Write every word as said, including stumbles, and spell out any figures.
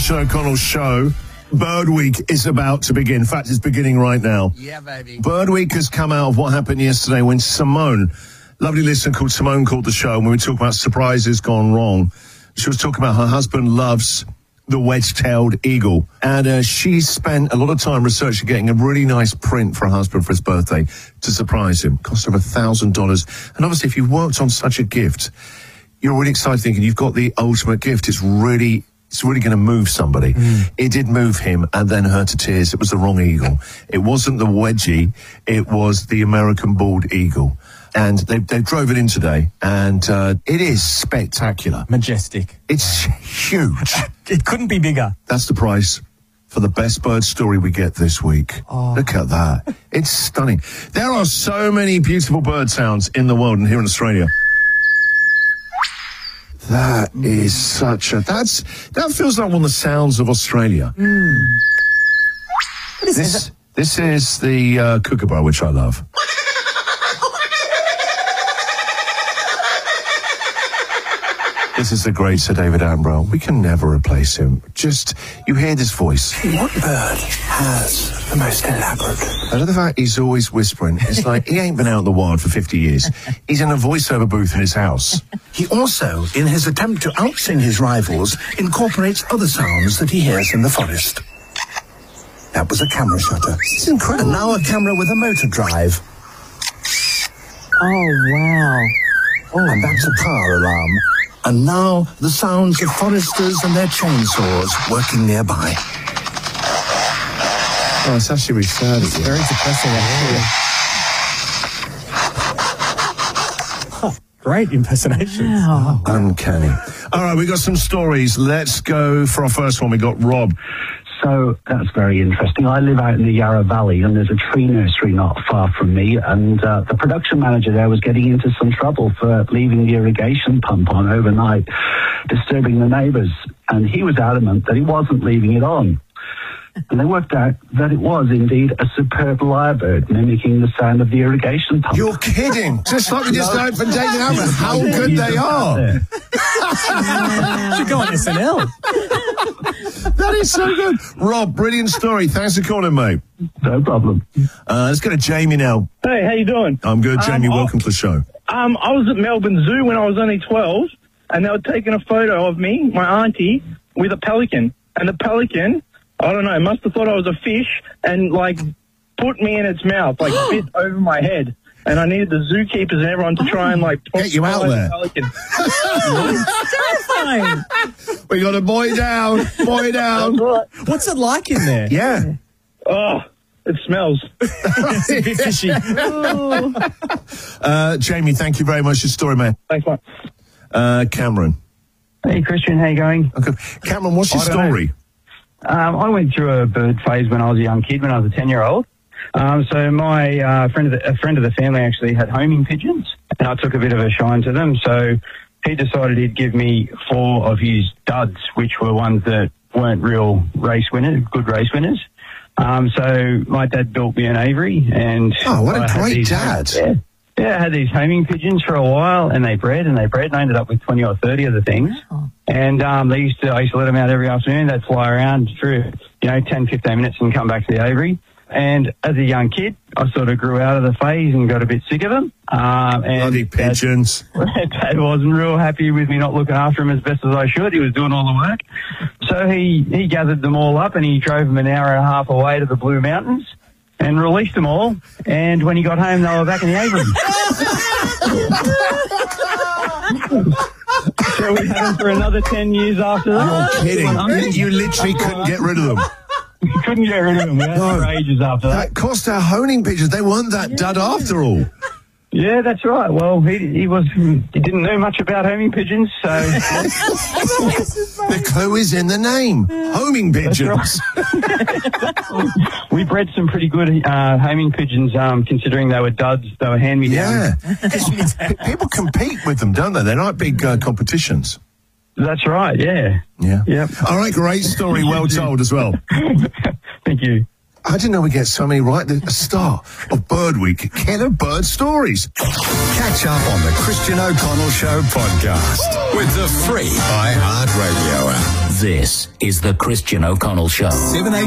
Christian O'Connell Show. Bird Week is about to begin. In fact, it's beginning right now. Yeah, baby. Bird Week has come out of what happened yesterday when Simone, lovely listener called Simone, called the show, and we were talking about surprises gone wrong. She was talking about her husband loves the wedge-tailed eagle, and uh, she spent a lot of time researching getting a really nice print for her husband for his birthday to surprise him. Cost over a thousand dollars. And obviously, if you've worked on such a gift, you're really excited thinking you've got the ultimate gift. It's really, it's really going to move somebody. Mm. It did move him and then her to tears. It was the wrong eagle. It wasn't the wedgie. It was the American bald eagle. And they, they drove it in today, and uh, it is spectacular. Majestic. It's huge. It couldn't be bigger. That's the price for the best bird story we get this week. Oh. Look at that. It's stunning. There are so many beautiful bird sounds in the world and here in Australia. That is such a... That's That feels like one of the sounds of Australia. Mm. What is this? This, this is the uh, kookaburra, which I love. This is the great Sir David Attenborough. We can never replace him. Just, you hear this voice. What bird has the most elaborate? I love the fact he's always whispering. It's like he ain't been out in the wild for fifty years. He's in a voiceover booth in his house. He also, in his attempt to outsing his rivals, incorporates other sounds that he hears in the forest. That was a camera shutter. It's incredible. And now a camera with a motor drive. Oh, wow. Oh, and that's a car alarm. And now the sounds of foresters and their chainsaws working nearby. Oh, it's actually really sad. It's very depressing, actually. Oh, great impersonation. Wow. Uncanny. All right, we got some stories. Let's go for our first one. We got Rob. So that's very interesting. I live out in the Yarra Valley, and there's a tree nursery not far from me, and uh, the production manager there was getting into some trouble for leaving the irrigation pump on overnight, disturbing the neighbours, and he was adamant that he wasn't leaving it on. And they worked out that it was indeed a superb lyrebird mimicking the sound of the irrigation pump. You're kidding! Just like we just heard from David Attenborough, how good they are! Should go on S N L. That is so good. Rob, brilliant story. Thanks for calling, mate. No problem. Uh, let's go to Jamie now. Hey, how you doing? I'm good, Jamie. Um, Welcome to the show. Um, I was at Melbourne Zoo when I was only twelve, and they were taking a photo of me, my auntie, with a pelican. And the pelican, I don't know, must have thought I was a fish and, like, put me in its mouth, like, bit over my head. And I needed the zookeepers and everyone to try and, like, get you out there. Pelican. Terrifying. We got a boy down, boy down. Right. What's it like in there? Yeah. Oh, it smells. It's a bit fishy. uh, Jamie, thank you very much for your story, man. Thanks, mate. Uh, Cameron. Hey, Christian, how you going? Okay. Cameron, what's your story? Um, I went through a bird phase when I was a young kid, when I was a ten-year-old. Um, so my uh, friend, of the, a friend of the family actually had homing pigeons, and I took a bit of a shine to them. So he decided he'd give me four of his duds, which were ones that weren't real race winners, good race winners. Um, so my dad built me an aviary, and oh, what a I great these, dad! Yeah, yeah, I had these homing pigeons for a while, and they bred and they bred, and I ended up with twenty or thirty of the things. Oh. And um, they used to, I used to let them out every afternoon. They'd fly around for, you know, ten, fifteen minutes and come back to the aviary. And as a young kid, I sort of grew out of the phase and got a bit sick of them. Um, and Bloody pigeons. Dad, Dad wasn't real happy with me not looking after him as best as I should. He was doing all the work. So he, he gathered them all up and he drove them an hour and a half away to the Blue Mountains and released them all. And when he got home, they were back in the aviary. So we had them for another ten years after that. You're kidding. You literally couldn't get rid of them. We couldn't get rid of them. We had them for ages after that. That cost our honing pigeons. They weren't that yeah. dud after all. Yeah, that's right. Well, he he was he didn't know much about homing pigeons, so the clue is in the name, homing pigeons. Right. We bred some pretty good uh, homing pigeons, um, considering they were duds. They were hand me down. Yeah, people compete with them, don't they? They're not big uh, competitions. That's right. Yeah. Yeah. Yep. All right. Great story. Well told as well. Thank you. I didn't know we get so many right. The star of Bird Week, Killer Bird Stories. Catch up on the Christian O'Connell Show podcast with the free iHeartRadio app. This is the Christian O'Connell Show.